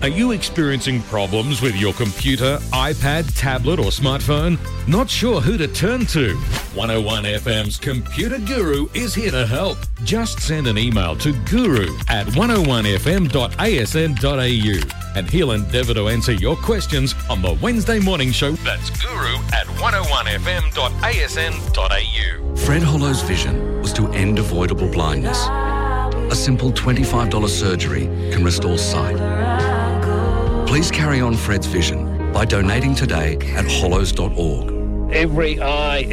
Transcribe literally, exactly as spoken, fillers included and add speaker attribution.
Speaker 1: Are you experiencing problems with your computer, iPad, tablet or smartphone? Not sure who to turn to? one oh one F M's Computer Guru is here to help. Just send an email to guru at one oh one f m dot a s n dot a u and he'll endeavour to answer your questions on the Wednesday morning show. That's guru at one oh one f m dot a s n dot a u.
Speaker 2: Fred Hollow's vision was to end avoidable blindness. A simple twenty-five dollars surgery can restore sight. Please carry on Fred's vision by donating today at hollows dot org.
Speaker 3: Every eye